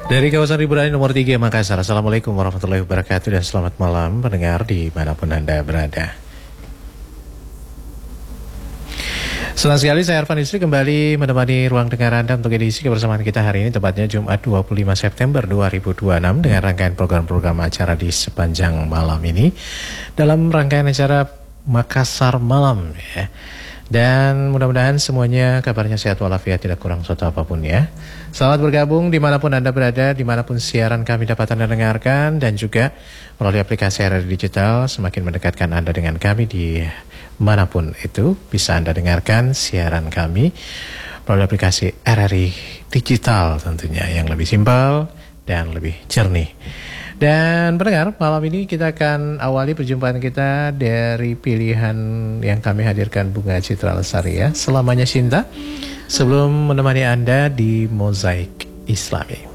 Dari kawasan Ribuan nomor 3 Makassar. Assalamualaikum warahmatullahi wabarakatuh dan selamat malam pendengar dimanapun Anda berada. Senang sekali saya Arfan Isri kembali menemani ruang dengar Anda untuk edisi kebersamaan kita hari ini, tepatnya Jumat 25 September 2026 dengan rangkaian program-program acara di sepanjang malam ini dalam rangkaian acara Makassar Malam ya. Dan mudah-mudahan semuanya kabarnya sehat walafiat, tidak kurang suatu apapun ya. Selamat bergabung dimanapun Anda berada, dimanapun siaran kami dapat Anda dengarkan, dan juga melalui aplikasi RRI Digital semakin mendekatkan Anda dengan kami di manapun itu. Bisa Anda dengarkan siaran kami melalui aplikasi RRI Digital tentunya, yang lebih simpel dan lebih jernih. Dan pendengar, malam ini kita akan awali perjumpaan kita dari pilihan yang kami hadirkan Bunga Citra Lestari ya, Selamanya Cinta, sebelum menemani Anda di Mozaik Islami.